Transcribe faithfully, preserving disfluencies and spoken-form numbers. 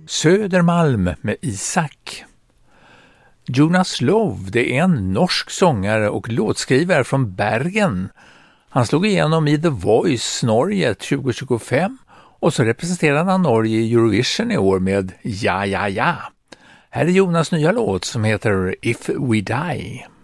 Södermalm med Isak. Jonas Love, det är en norsk sångare och låtskrivare från Bergen. Han slog igenom i The Voice Norge tjugo tjugofem och så representerade han Norge i Eurovision i år med Ja Ja Ja. Här är Jonas nya låt som heter If We Die.